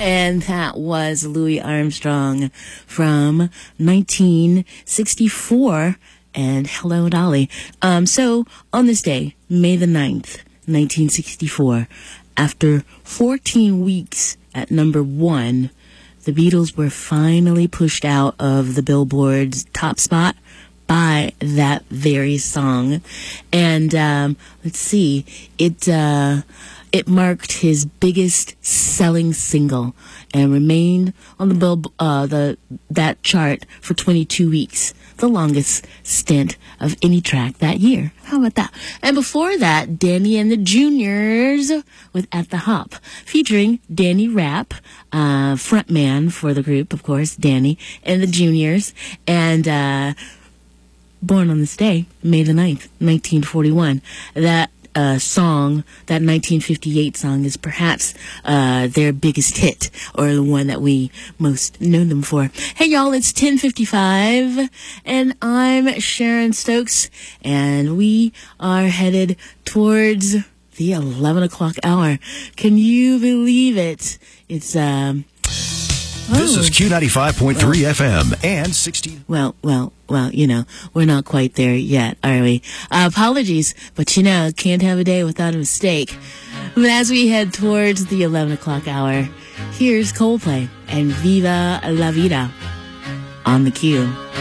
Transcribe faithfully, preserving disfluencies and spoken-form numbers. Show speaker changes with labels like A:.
A: And that was Louis Armstrong from nineteen sixty-four. And Hello, Dolly. Um, so, on this day, May the ninth, nineteen sixty-four, after fourteen weeks at number one, the Beatles were finally pushed out of the Billboard's top spot by that very song. And, um, let's see, it, uh, it marked his biggest selling single and remained on the bill, uh, the, that chart for twenty-two weeks, the longest stint of any track that year. How about that? And before that, Danny and the Juniors with At the Hop, featuring Danny Rapp, uh, frontman for the group, of course, Danny and the Juniors, and, uh, born on this day, May the ninth, nineteen forty-one. That uh, song, that nineteen fifty-eight song, is perhaps uh, their biggest hit, or the one that we most know them for. Hey, y'all, it's ten fifty-five, and I'm Sharon Stokes, and we are headed towards the eleven o'clock hour. Can you believe it? It's, um...
B: This
A: oh.
B: is Q ninety-five point three well, F M and sixteen.
A: Well, well, well, you know, we're not quite there yet, are we? Uh, apologies, but you know, can't have a day without a mistake. But as we head towards the eleven o'clock hour, here's Coldplay and Viva La Vida on the Q.